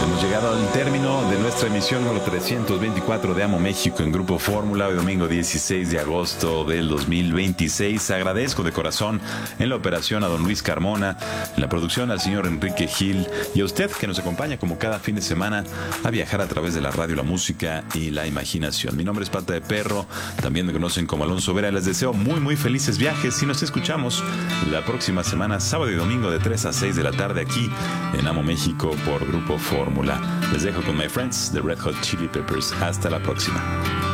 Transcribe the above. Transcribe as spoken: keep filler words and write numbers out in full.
Hemos llegado al término de nuestra emisión número trescientos veinticuatro de Amo México en Grupo Fórmula, hoy domingo dieciséis de agosto del dos mil veintiséis. Agradezco de corazón en la operación a don Luis Carmona, en la producción al señor Enrique Gil y a usted que nos acompaña como cada fin de semana a viajar a través de la radio, la música y la imaginación. Mi nombre es Pata de Perro, también me conocen como Alonso Vera. Les deseo muy muy felices viajes y nos escuchamos la próxima semana, sábado y domingo de tres a seis de la tarde aquí en Amo México por Grupo Fórmula. Les dejo con My Friends, The Red Hot Chili Peppers. Hasta la próxima.